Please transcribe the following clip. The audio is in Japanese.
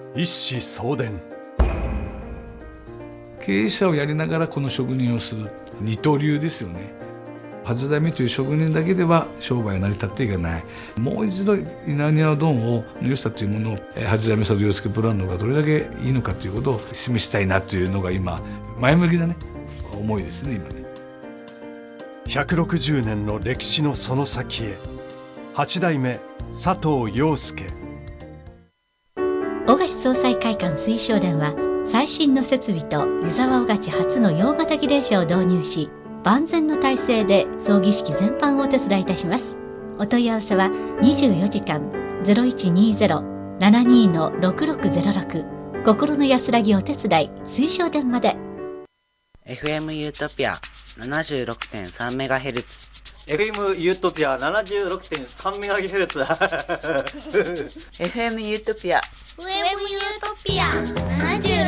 一子相伝。 経営者をやりながらこの職人をする二刀流ですよね。初ダメという職人だけでは商売は成り立っていかない。もう一度稲庭うどんの良さというものを初ダメ佐渡洋介ブランドがどれだけいいのかということを示したいなというのが今前向きなね思いですね。今ね 160年の歴史のその先へ、8代目佐藤洋介。 小菓子総裁会館水晶殿は最新の設備と湯沢小菓子初の洋型儀礼車を導入し、万全の体制で葬儀式全般をお手伝いいたします。お問い合わせは24時間 0120-72-6606 心の安らぎお手伝い水晶殿まで。 FM ユートピア 76.3MHz FM ユートピア 76.3MHz FM ユートピア FM ユートピア70